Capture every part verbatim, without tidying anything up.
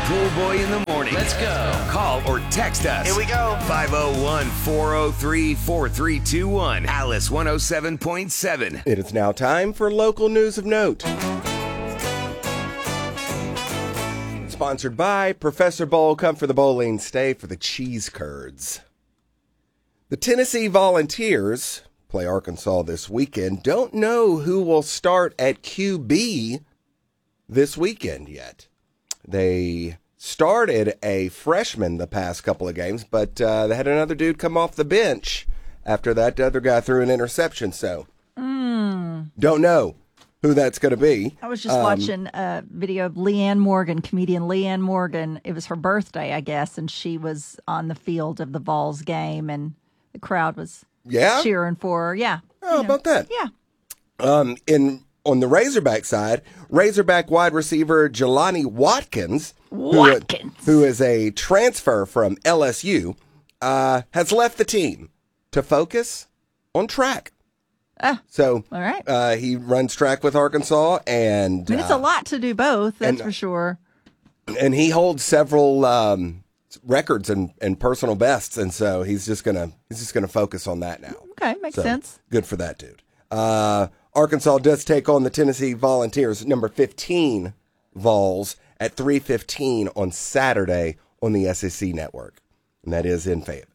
Pool Boy in the morning. Let's go. Call or text us. Here we go. five oh one, four oh three, four three two one. Alice one oh seven point seven. It is now time for local news of note. Sponsored by Professor Bowl. Come for the bowling, stay for the cheese curds. The Tennessee Volunteers play Arkansas this weekend. Don't know who will start at Q B this weekend yet. They started a freshman the past couple of games, but uh, they had another dude come off the bench after that other guy threw an interception. So, mm. don't know who that's going to be. I was just um, watching a video of Leanne Morgan, comedian Leanne Morgan. It was her birthday, I guess, and she was on the field of the Vols game, and the crowd was yeah? cheering for her. Yeah. How you know. about that? Yeah. Um, in on the Razorback side, Razorback wide receiver Jelani Watkins, Watkins. Who, who is a transfer from L S U, uh, has left the team to focus on track. Ah, so, all right. uh, he runs track with Arkansas, and I mean, it's uh, a lot to do both, that's and, for sure. And he holds several um, records and, and personal bests, and so he's just gonna he's just gonna focus on that now. Okay, makes so, sense. Good for that dude. Uh, Arkansas does take on the Tennessee Volunteers, number fifteen Vols, at three fifteen on Saturday on the S E C Network, and that is in Fayetteville.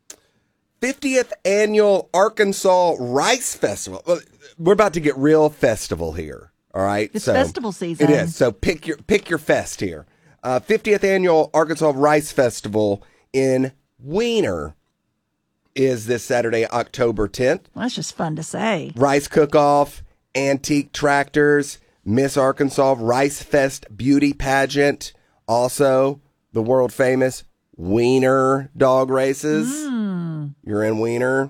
fiftieth Annual Arkansas Rice Festival. Well, we're about to get real festival here, all right? It's so, festival season. It is, so pick your pick your fest here. Uh, fiftieth Annual Arkansas Rice Festival in Wiener is this Saturday, October tenth. Well, that's just fun to say. Rice cook-off, antique tractors, Miss Arkansas Rice Fest beauty pageant, also the world-famous Wiener dog races. Mm. You're in Wiener.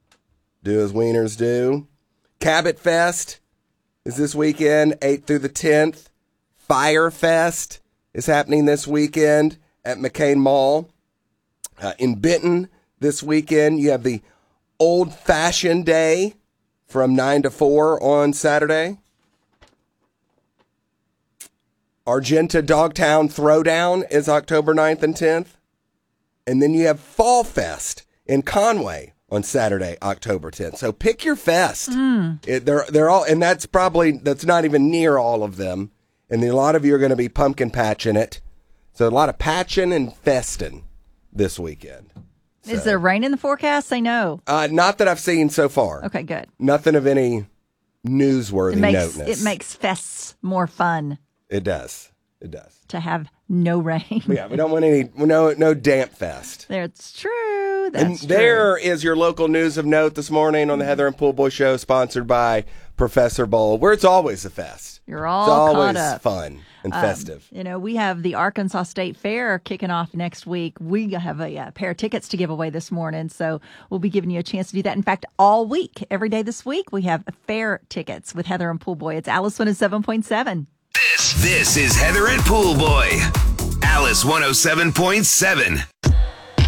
Do as Wieners do. Cabot Fest is this weekend, eighth through the tenth. Fire Fest is happening this weekend at McCain Mall. Uh, in Benton this weekend, you have the Old Fashioned Day from nine to four on Saturday. Argenta Dogtown Throwdown is October ninth and tenth. And then you have Fall Fest in Conway on Saturday, October tenth. So pick your fest. Mm. It, they're they're all, and that's probably that's not even near all of them. And a lot of you are going to be pumpkin patching it. So a lot of patching and festing this weekend. So, Is there rain in the forecast? Say no. Uh, not that I've seen so far. Okay, good. Nothing of any newsworthy It makes noteness. it makes fests more fun. It does. It does. To have no rain. Yeah, we don't want any no no damp fest. That's true. That's and true. there is your local news of note this morning on the Heather and Pool Boy Show, sponsored by Professor Bowl, where it's always a fest. You're all it's always caught up. fun and Um, festive. You know, we have the Arkansas State Fair kicking off next week. We have a, uh pair of tickets to give away this morning, so we'll be giving you a chance to do that. In fact, all week, every day this week, we have fair tickets with Heather and Pool Boy. It's Alice one oh seven point seven. This, this is Heather and Pool Boy. Alice one oh seven point seven.